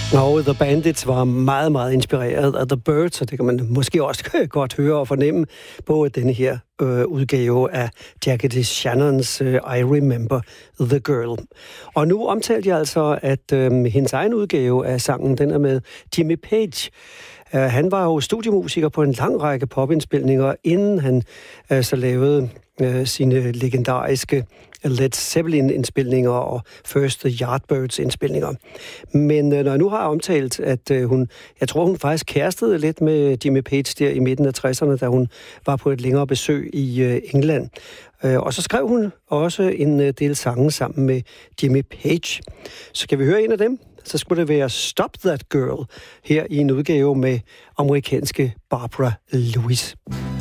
Og The Bandits var meget, meget inspireret af The Byrds, og det kan man måske også godt høre og fornemme på denne her udgave af Jackie Shannons I Remember the Girl. Og nu omtalte jeg altså, at hendes egen udgave af sangen, den er med Jimmy Page. Han var jo studiemusiker på en lang række popindspilninger, inden han så lavede sine legendariske Led Zeppelin-indspilninger og First the Yardbirds-indspilninger. Men når jeg nu har omtalt, at jeg tror hun faktisk kærestede lidt med Jimmy Page der i midten af 60'erne, da hun var på et længere besøg i England. Og så skrev hun også en del sange sammen med Jimmy Page. Så kan vi høre en af dem? Så skulle det være Stop That Girl her i en udgave med amerikanske Barbara Lewis.